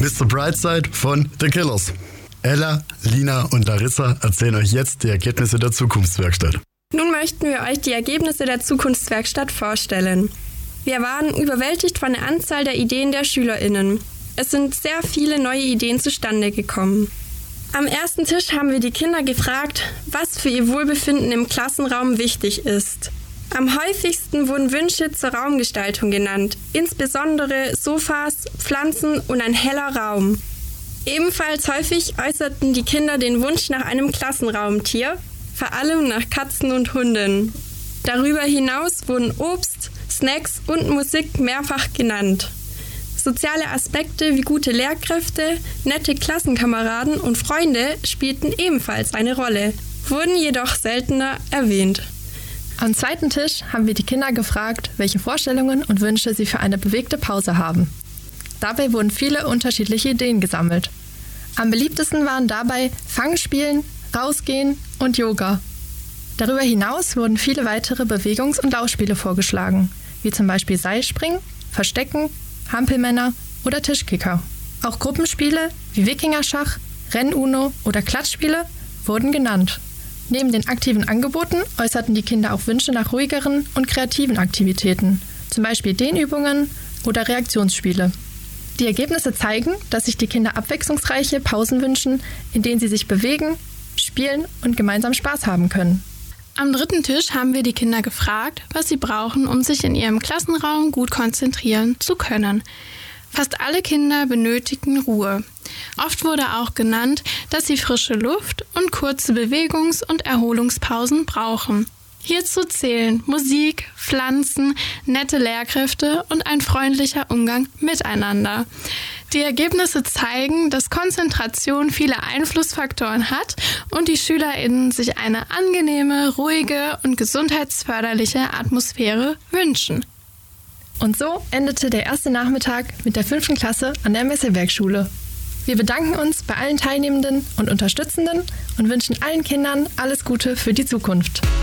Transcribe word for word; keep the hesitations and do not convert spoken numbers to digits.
Mister Brightside von The Killers. Ella, Lina und Larissa erzählen euch jetzt die Ergebnisse der Zukunftswerkstatt. Nun möchten wir euch die Ergebnisse der Zukunftswerkstatt vorstellen. Wir waren überwältigt von der Anzahl der Ideen der SchülerInnen. Es sind sehr viele neue Ideen zustande gekommen. Am ersten Tisch haben wir die Kinder gefragt, was für ihr Wohlbefinden im Klassenraum wichtig ist. Am häufigsten wurden Wünsche zur Raumgestaltung genannt, insbesondere Sofas, Pflanzen und ein heller Raum. Ebenfalls häufig äußerten die Kinder den Wunsch nach einem Klassenraumtier, vor allem nach Katzen und Hunden. Darüber hinaus wurden Obst, Snacks und Musik mehrfach genannt. Soziale Aspekte wie gute Lehrkräfte, nette Klassenkameraden und Freunde spielten ebenfalls eine Rolle, wurden jedoch seltener erwähnt. Am zweiten Tisch haben wir die Kinder gefragt, welche Vorstellungen und Wünsche sie für eine bewegte Pause haben. Dabei wurden viele unterschiedliche Ideen gesammelt. Am beliebtesten waren dabei Fangspielen, Rausgehen und Yoga. Darüber hinaus wurden viele weitere Bewegungs- und Laufspiele vorgeschlagen, wie zum Beispiel Seilspringen, Verstecken, Hampelmänner oder Tischkicker. Auch Gruppenspiele wie Wikingerschach, Renn-Uno oder Klatschspiele wurden genannt. Neben den aktiven Angeboten äußerten die Kinder auch Wünsche nach ruhigeren und kreativen Aktivitäten, zum Beispiel Dehnübungen oder Reaktionsspiele. Die Ergebnisse zeigen, dass sich die Kinder abwechslungsreiche Pausen wünschen, in denen sie sich bewegen, spielen und gemeinsam Spaß haben können. Am dritten Tisch haben wir die Kinder gefragt, was sie brauchen, um sich in ihrem Klassenraum gut konzentrieren zu können. Fast alle Kinder benötigen Ruhe. Oft wurde auch genannt, dass sie frische Luft und kurze Bewegungs- und Erholungspausen brauchen. Hierzu zählen Musik, Pflanzen, nette Lehrkräfte und ein freundlicher Umgang miteinander. Die Ergebnisse zeigen, dass Konzentration viele Einflussfaktoren hat und die SchülerInnen sich eine angenehme, ruhige und gesundheitsförderliche Atmosphäre wünschen. Und so endete der erste Nachmittag mit der fünften Klasse an der Messewerkschule. Wir bedanken uns bei allen Teilnehmenden und Unterstützenden und wünschen allen Kindern alles Gute für die Zukunft.